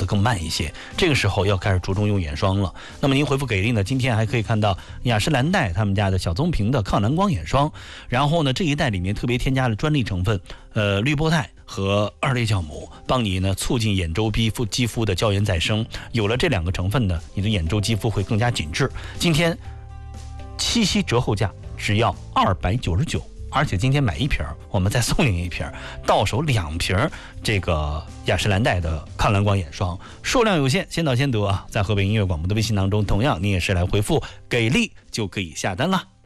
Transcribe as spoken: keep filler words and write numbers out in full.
更慢一些，这个时候要开始着重用眼霜了。那么您回复给力呢，今天还可以看到雅诗兰黛他们家的小棕瓶的抗蓝光眼霜，然后呢这一代里面特别添加了专利成分，呃绿波肽和二类酵母，帮你呢促进眼周肌肤肌肤的胶原再生。有了这两个成分呢，你的眼周肌肤会更加紧致。今天七夕折后价只要二百九十九。而且今天买一瓶，我们再送您一瓶，到手两瓶这个雅诗兰黛的抗蓝光眼霜，数量有限，先到先得啊！在河北音乐广播的微信当中，同样你也是来回复给力就可以下单了。